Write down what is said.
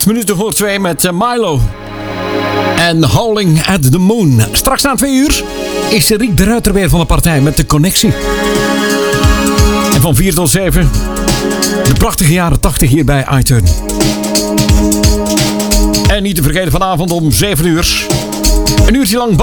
8 minuten voor 2 met Milo. En Howling at the Moon. Straks na 2 uur is Riek de Ruiter weer van de partij met De Connectie. En van 4 tot 7 de prachtige jaren 80 hier bij iTunes. En niet te vergeten vanavond om 7 uur. Een uurtje lang